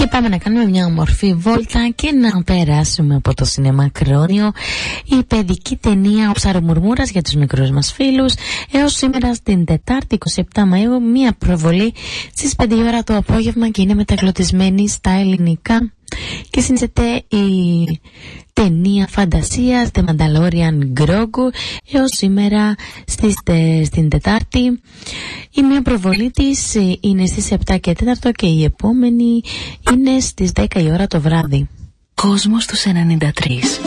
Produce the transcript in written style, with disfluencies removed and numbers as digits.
πάμε να κάνουμε μια ομορφή βόλτα και να περάσουμε από το σινεμά Κρόνιο. Η παιδική ταινία Ο Ψαρομουρμούρας για τους μικρούς μας φίλους. Έως σήμερα στην Τετάρτη 27 Μαΐου μια προβολή στις 5 ώρα το απόγευμα και είναι μεταγλωτισμένη στα ελληνικά. Και συνδέεται η ταινία φαντασίας The Mandalorian Grogu έως σήμερα στην Τετάρτη. Η μία προβολή της είναι στις 7 και 4 και η επόμενη είναι στις 10 η ώρα το βράδυ. Κόσμος τους 93.